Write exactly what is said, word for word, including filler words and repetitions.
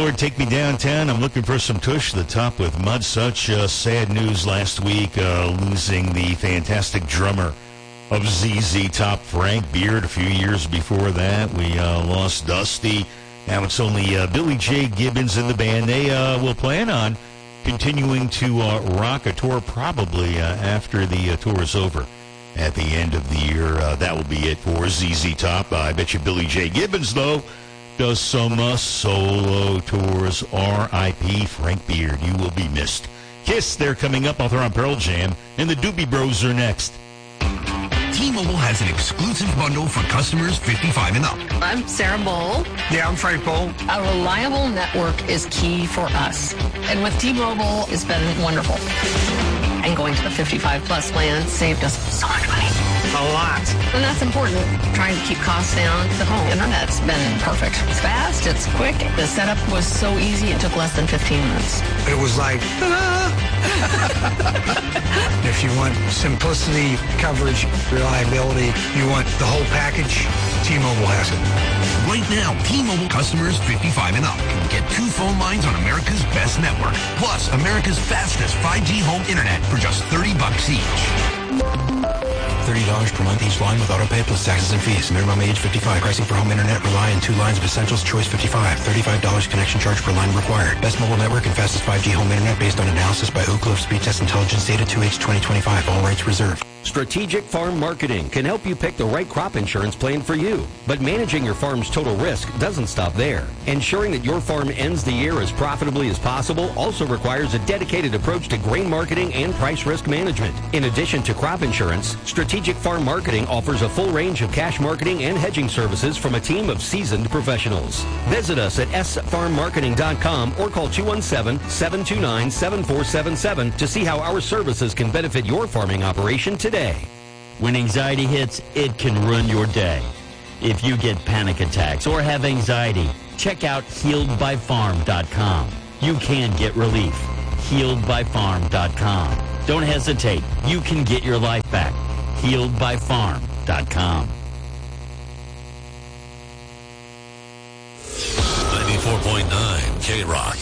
Lord, take me downtown. I'm looking for some tush. The top with mud. Such uh, sad news last week, uh, losing the fantastic drummer of Z Z Top, Frank Beard. A few years before that, we uh, lost Dusty. Now it's only uh, Billy J. Gibbons in the band. They uh, will plan on continuing to uh, rock a tour probably uh, after the uh, tour is over at the end of the year. Uh, that will be it for Z Z Top. Uh, I bet you Billy J. Gibbons, though, does some uh, solo tours. R I P Frank Beard. You will be missed. Kiss, they're coming up. Author on Pearl Jam. And the Doobie Bros are next. T-Mobile has an exclusive bundle for customers fifty-five and up. I'm Sarah Bowl. Yeah, I'm Frank Bowl. A reliable network is key for us. And with T-Mobile, it's been wonderful. And going to the fifty-five plus plan saved us so much money. A lot. And that's important. Trying to keep costs down. The home internet's been perfect. It's fast, it's quick. The setup was so easy, it took less than fifteen minutes. It was like, ah. If you want simplicity, coverage, reliability, you want the whole package, T-Mobile has it. Right now, T-Mobile customers fifty-five and up can get two phone lines on America's best network, plus America's fastest five G home internet for just thirty bucks each. thirty dollars per month each line with autopay plus taxes and fees. Minimum age fifty-five. Pricing for home internet rely on two lines of Essentials Choice fifty-five. thirty-five dollars connection charge per line required. Best mobile network and fastest five G home internet based on analysis by Oak Grove Speed Test Intelligence Data two H twenty twenty-five. All rights reserved. Strategic Farm Marketing can help you pick the right crop insurance plan for you. But managing your farm's total risk doesn't stop there. Ensuring that your farm ends the year as profitably as possible also requires a dedicated approach to grain marketing and price risk management. In addition to crop insurance, Strategic Farm Marketing offers a full range of cash marketing and hedging services from a team of seasoned professionals. Visit us at s farm marketing dot com or call two one seven, seven two nine, seven four seven seven to see how our services can benefit your farming operation today. When anxiety hits, it can ruin your day. If you get panic attacks or have anxiety, check out healed by farm dot com. You can get relief. healed by farm dot com. Don't hesitate. You can get your life back. healed by farm dot com. ninety-four point nine K-Rock.